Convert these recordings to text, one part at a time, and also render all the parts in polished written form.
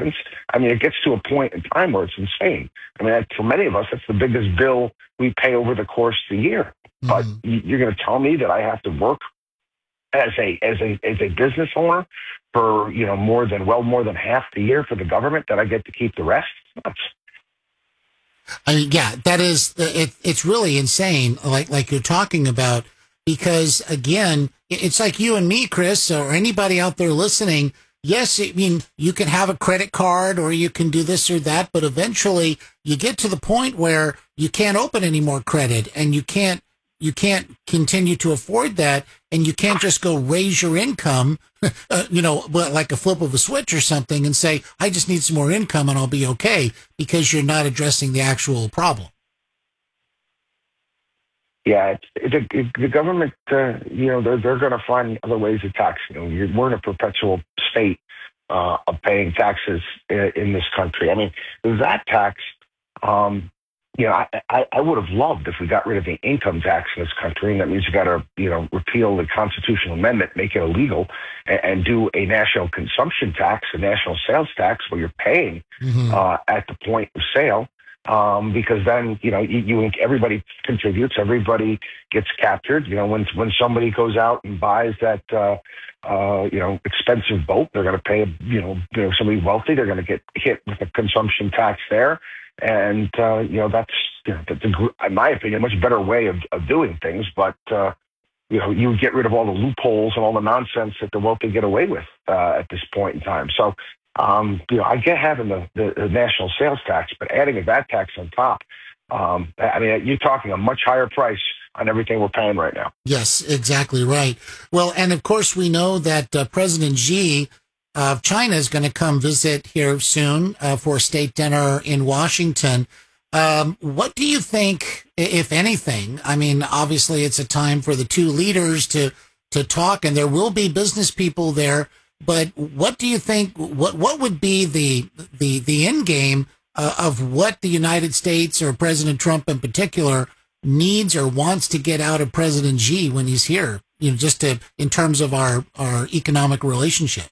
grievance. I mean, it gets to a point in time where it's insane. I mean, for many of us, that's the biggest bill we pay over the course of the year. But you're going to tell me that I have to work as a business owner for more than half the year for the government, that I get to keep the rest? I mean, yeah, that is it's really insane, like you're talking about, because again, it's like you and me, Chris, or anybody out there listening. Yes, I mean, you can have a credit card or you can do this or that, but eventually you get to the point where you can't open any more credit, and you can't continue to afford that, and you can't just go raise your income, like a flip of a switch or something, and say, I just need some more income and I'll be okay, because you're not addressing the actual problem. Yeah, the government, they're going to find other ways of tax. We're in a perpetual state of paying taxes in this country. I mean, that tax, I would have loved if we got rid of the income tax in this country, and that means you got to, repeal the constitutional amendment, make it illegal, and do a national consumption tax, a national sales tax, where you're paying at the point of sale. Because then, everybody contributes, everybody gets captured. When somebody goes out and buys that, expensive boat, they're going to pay, somebody wealthy, they're going to get hit with a consumption tax there. And, that's, in my opinion, a much better way of doing things. But, you get rid of all the loopholes and all the nonsense that the wealthy get away with at this point in time. So, I get having the national sales tax, but adding a VAT tax on top, you're talking a much higher price on everything we're paying right now. Yes, exactly right. Well, and of course, we know that President Xi of China is going to come visit here soon for a state dinner in Washington. What do you think, if anything? I mean, obviously, it's a time for the two leaders to talk, and there will be business people there. But what do you think? What would be the end game of what the United States, or President Trump in particular, needs or wants to get out of President Xi when he's here? Just in terms of our economic relationship.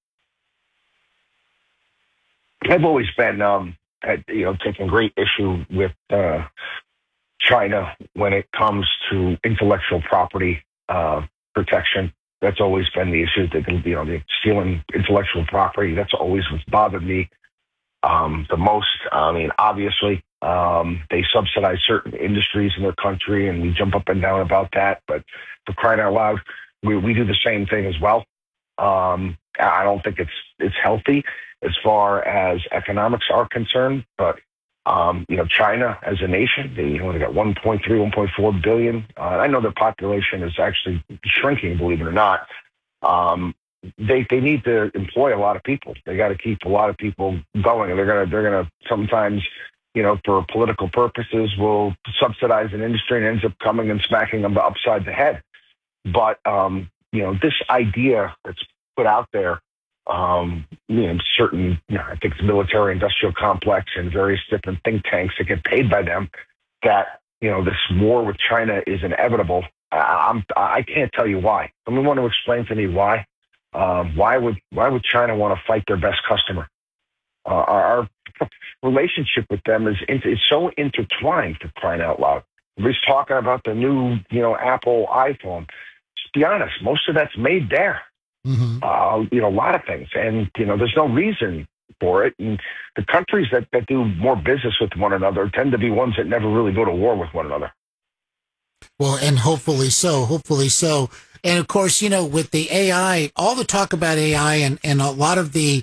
I've always been, taking great issue with China when it comes to intellectual property protection. That's always been the issue. They're stealing intellectual property. That's always what's bothered me the most. I mean, obviously, they subsidize certain industries in their country, and we jump up and down about that. But for crying out loud, we do the same thing as well. I don't think it's healthy as far as economics are concerned. But China as a nation, they only got 1.3, 1.4 billion. I know their population is actually shrinking, believe it or not. They need to employ a lot of people. They got to keep a lot of people going, and they're gonna sometimes, for political purposes, will subsidize an industry and ends up coming and smacking them upside the head. But this idea that's put out there, certain, I think it's military industrial complex and various different think tanks that get paid by them, that, this war with China is inevitable. I can't tell you why. Someone want to explain to me why? Why would China want to fight their best customer? Our relationship with them is so intertwined, for crying out loud. Everybody's talking about the new, Apple iPhone. Just be honest, most of that's made there. A lot of things, and there's no reason for it. And the countries that do more business with one another tend to be ones that never really go to war with one another. Well, and hopefully so. And of course, with the AI, all the talk about AI and a lot of the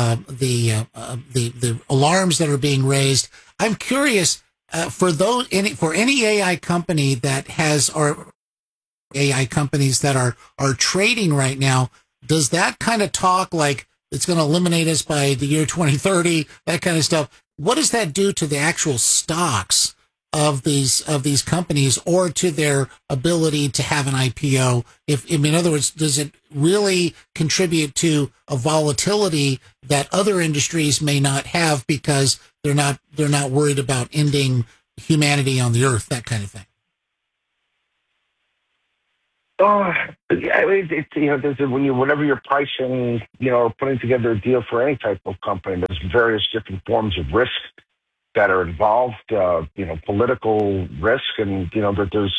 alarms that are being raised. I'm curious for any AI company that has, or AI companies that are trading right now. Does that kind of talk like it's going to eliminate us by the year 2030, that kind of stuff? What does that do to the actual stocks of these companies, or to their ability to have an IPO? In other words, does it really contribute to a volatility that other industries may not have because they're not worried about ending humanity on the earth, that kind of thing? Oh, yeah, it's whenever you're pricing, or putting together a deal for any type of company, there's various different forms of risk that are involved. Political risk, and that there's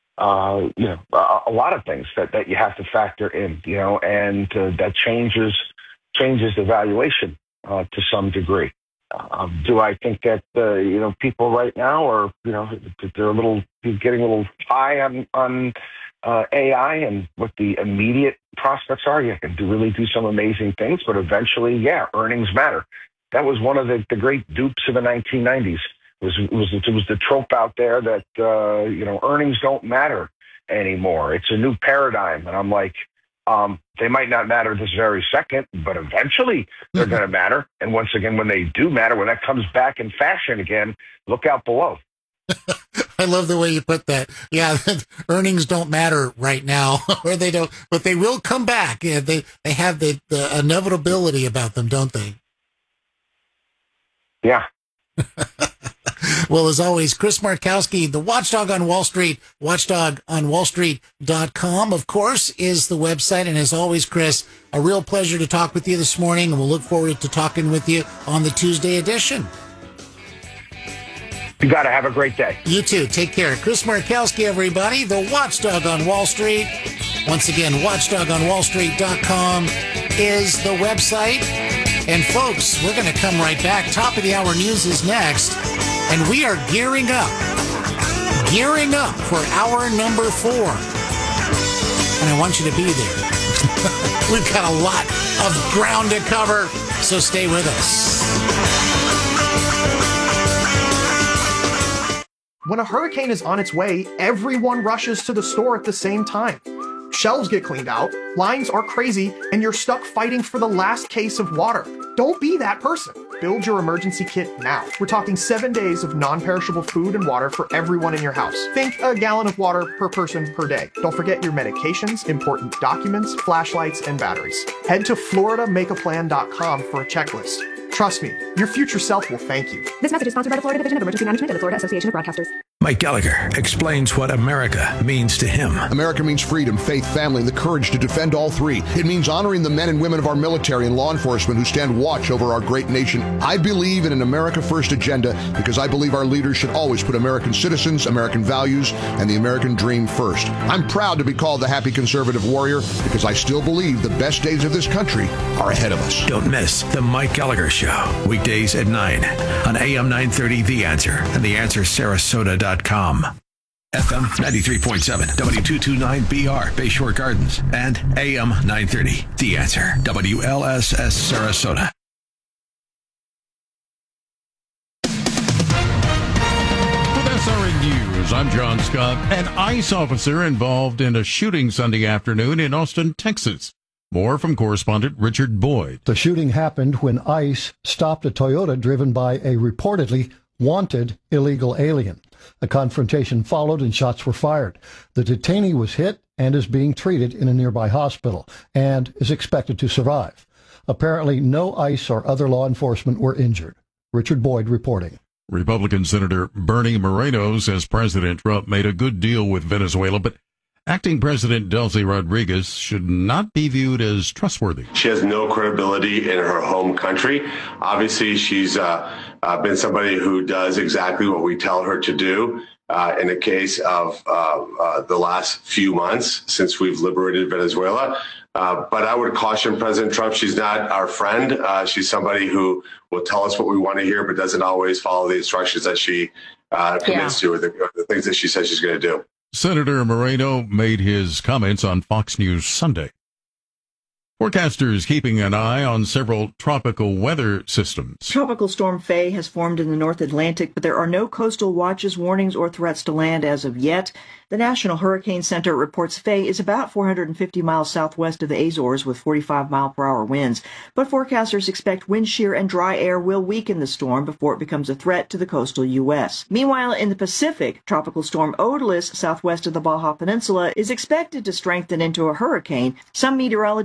a lot of things that you have to factor in. And that changes the valuation to some degree. Do I think that people right now are they're getting a little high on AI and what the immediate prospects are? You can really do some amazing things, but eventually, yeah, earnings matter. That was one of the great dupes of the 1990s. It was the trope out there that earnings don't matter anymore. It's a new paradigm, and I'm like, they might not matter this very second, but eventually they're going to matter. And once again, when they do matter, when that comes back in fashion again, look out below. I love the way you put that. Yeah, earnings don't matter right now, or they don't, but they will come back. Yeah, they have the inevitability about them, don't they? Yeah. Well, as always, Chris Markowski, the Watchdog on Wall Street, watchdogonwallstreet.com, of course, is the website. And as always, Chris, a real pleasure to talk with you this morning, and we'll look forward to talking with you on the Tuesday edition. You got to have a great day. You too. Take care. Chris Markowski, everybody, the Watchdog on Wall Street. Once again, watchdogonwallstreet.com is the website. And folks, we're going to come right back. Top of the hour news is next. And we are gearing up for hour number 4. And I want you to be there. We've got a lot of ground to cover, so stay with us. When a hurricane is on its way, everyone rushes to the store at the same time. Shelves get cleaned out, lines are crazy, and you're stuck fighting for the last case of water. Don't be that person. Build your emergency kit now. We're talking 7 days of non-perishable food and water for everyone in your house. Think a gallon of water per person per day. Don't forget your medications, important documents, flashlights, and batteries. Head to FloridaMakeAPlan.com for a checklist. Trust me, your future self will thank you. This message is sponsored by the Florida Division of Emergency Management and the Florida Association of Broadcasters. Mike Gallagher explains what America means to him. America means freedom, faith, family, and the courage to defend all three. It means honoring the men and women of our military and law enforcement who stand watch over our great nation. I believe in an America First agenda because I believe our leaders should always put American citizens, American values, and the American dream first. I'm proud to be called the happy conservative warrior because I still believe the best days of this country are ahead of us. Don't miss The Mike Gallagher Show, weekdays at 9 on AM 930 The Answer and TheAnswerSarasota.com. FM 93.7, W229BR, Bayshore Gardens, and AM 930, The Answer, WLSS Sarasota. With SRN News, I'm John Scott. An ICE officer involved in a shooting Sunday afternoon in Austin, Texas. More from correspondent Richard Boyd. The shooting happened when ICE stopped a Toyota driven by a reportedly wanted illegal alien. A confrontation followed and shots were fired. The detainee was hit and is being treated in a nearby hospital and is expected to survive. Apparently, no ICE or other law enforcement were injured. Richard Boyd reporting. Republican Senator Bernie Moreno says President Trump made a good deal with Venezuela, but acting President Delcy Rodriguez should not be viewed as trustworthy. She has no credibility in her home country. Obviously, she's been somebody who does exactly what we tell her to do. In the case of the last few months since we've liberated Venezuela. But I would caution President Trump, she's not our friend. She's somebody who will tell us what we want to hear, but doesn't always follow the instructions that she commits to or the things that she says she's going to do. Senator Moreno made his comments on Fox News Sunday. Forecasters keeping an eye on several tropical weather systems. Tropical Storm Faye has formed in the North Atlantic, but there are no coastal watches, warnings, or threats to land as of yet. The National Hurricane Center reports Faye is about 450 miles southwest of the Azores with 45-mile-per-hour winds. But forecasters expect wind shear and dry air will weaken the storm before it becomes a threat to the coastal U.S. Meanwhile, in the Pacific, Tropical Storm Odalys, southwest of the Baja Peninsula, is expected to strengthen into a hurricane. Some meteorologists are more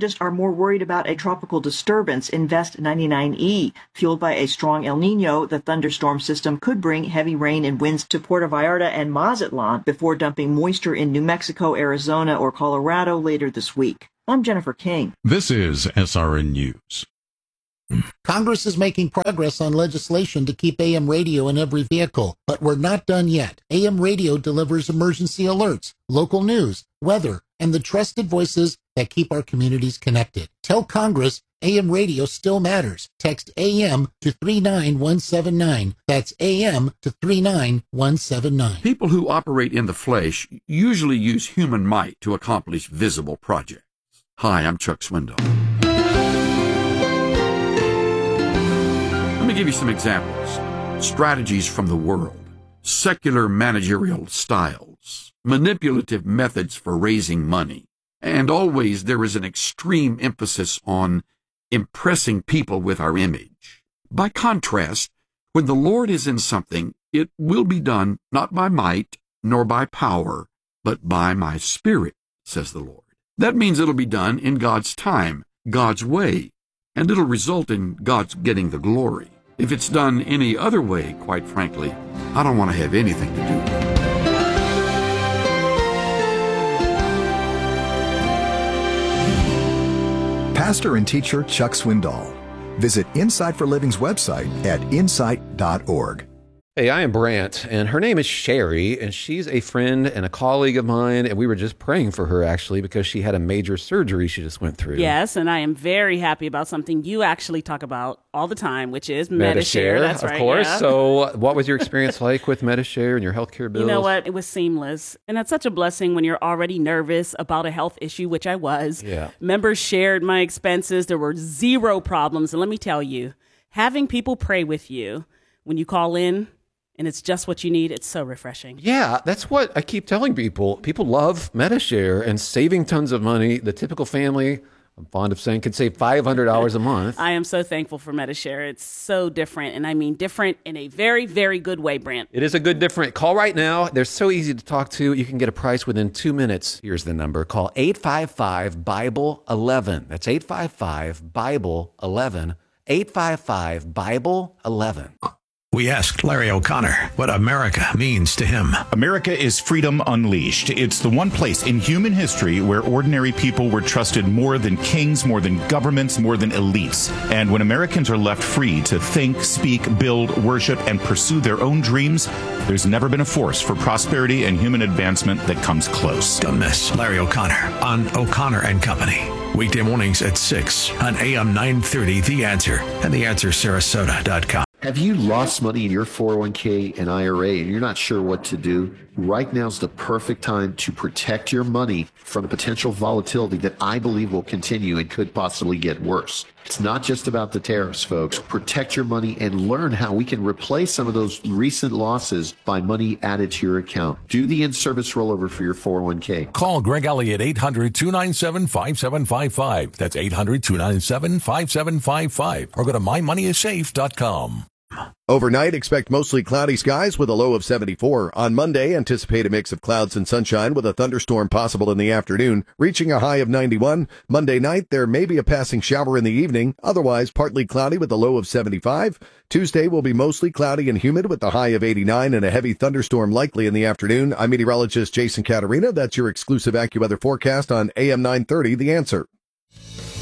more worried about a tropical disturbance, Invest 99E. Fueled by a strong El Nino, the thunderstorm system could bring heavy rain and winds to Puerto Vallarta and Mazatlan before dumping moisture in New Mexico, Arizona, or Colorado later this week. I'm Jennifer King. This is SRN News. Congress is making progress on legislation to keep AM radio in every vehicle, but we're not done yet. AM radio delivers emergency alerts, local news, weather, and the trusted voices that keep our communities connected. Tell Congress AM radio still matters. Text AM to 39179. That's AM to 39179. People who operate in the flesh usually use human might to accomplish visible projects. Hi, I'm Chuck Swindoll. Let me give you some examples. Strategies from the world, secular managerial styles, manipulative methods for raising money, and always there is an extreme emphasis on impressing people with our image. By contrast, when the Lord is in something, it will be done not by might nor by power, but by my Spirit, says the Lord. That means it'll be done in God's time, God's way, and it'll result in God's getting the glory. If it's done any other way, quite frankly, I don't want to have anything to do with it. Pastor and teacher Chuck Swindoll. Visit Insight for Living's website at insight.org. Hey, I am Brant, and her name is Sherry, and she's a friend and a colleague of mine, and we were just praying for her, actually, because she had a major surgery she just went through. Yes, and I am very happy about something you actually talk about all the time, which is Medi-Share. That's right, of course. Yeah. So what was your experience like with Medi-Share and your healthcare bills? You know what? It was seamless, and that's such a blessing when you're already nervous about a health issue, which I was. Yeah. Members shared my expenses. There were zero problems, and let me tell you, having people pray with you when you call in, and it's just what you need. It's so refreshing. Yeah, that's what I keep telling people. People love Medi-Share and saving tons of money. The typical family, I'm fond of saying, could save $500 a month. I am so thankful for Medi-Share. It's so different, and I mean different in a very, very good way, Brant. It is a good different. Call right now. They're so easy to talk to. You can get a price within 2 minutes. Here's the number. Call 855-BIBLE-11. That's 855-BIBLE-11. 855-BIBLE-11. We asked Larry O'Connor what America means to him. America is freedom unleashed. It's the one place in human history where ordinary people were trusted more than kings, more than governments, more than elites. And when Americans are left free to think, speak, build, worship, and pursue their own dreams, there's never been a force for prosperity and human advancement that comes close. Don't miss Larry O'Connor on O'Connor and Company. Weekday mornings at 6 on AM 930 The Answer and theanswersarasota.com. Have you lost money in your 401k and IRA and you're not sure what to do? Right now is the perfect time to protect your money from potential volatility that I believe will continue and could possibly get worse. It's not just about the tariffs, folks. Protect your money and learn how we can replace some of those recent losses by money added to your account. Do the in-service rollover for your 401k. Call Greg Elliott 800-297-5755. That's 800-297-5755. Or go to mymoneyissafe.com. Overnight, expect mostly cloudy skies with a low of 74. On Monday, anticipate a mix of clouds and sunshine with a thunderstorm possible in the afternoon, reaching a high of 91. Monday night, there may be a passing shower in the evening, otherwise partly cloudy with a low of 75. Tuesday will be mostly cloudy and humid with a high of 89 and a heavy thunderstorm likely in the afternoon. I'm meteorologist Jason Caterina. That's your exclusive AccuWeather forecast on AM 930, The Answer.